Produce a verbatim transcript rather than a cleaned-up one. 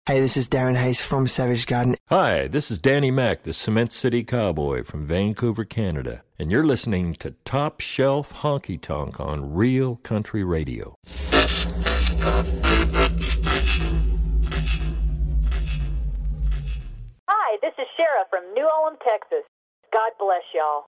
Hey, this is Darren Hayes from Savage Garden. Hi, this is Danny Mac, the Cement City Cowboy from Vancouver, Canada, and you're listening to Top Shelf Honky Tonk on Real Country Radio. Hi, this is Shara from New Ulm, Texas. God bless y'all.